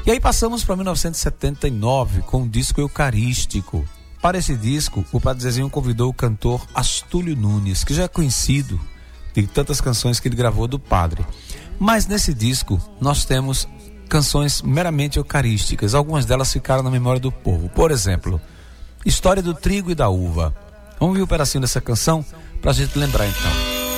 E aí passamos para 1979 com um disco eucarístico. Para esse disco, o Padre Zezinho convidou o cantor Astúlio Nunes, que já é conhecido de tantas canções que ele gravou do Padre. Mas nesse disco nós temos canções meramente eucarísticas. Algumas delas ficaram na memória do povo. Por exemplo, História do Trigo e da Uva. Vamos ver um pedacinho dessa canção para a gente lembrar então.